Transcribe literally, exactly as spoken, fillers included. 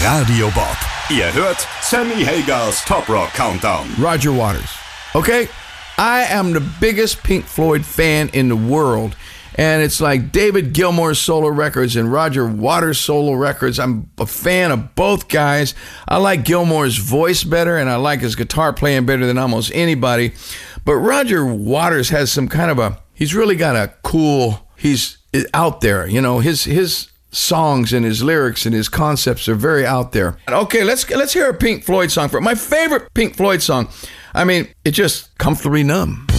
Radio Bob. Ihr hört Sammy Hagers Top Rock Countdown. Roger Waters. Okay? I am the biggest Pink Floyd fan in the world. And it's like David Gilmour's solo records and Roger Waters' solo records. I'm a fan of both guys. I like Gilmour's voice better, and I like his guitar playing better than almost anybody. But Roger Waters has some kind of a, he's really got a cool, he's out there. You know, his his songs and his lyrics and his concepts are very out there. Okay, let's let's hear a Pink Floyd song. For my favorite Pink Floyd song, I mean, it just Comfortably Numb.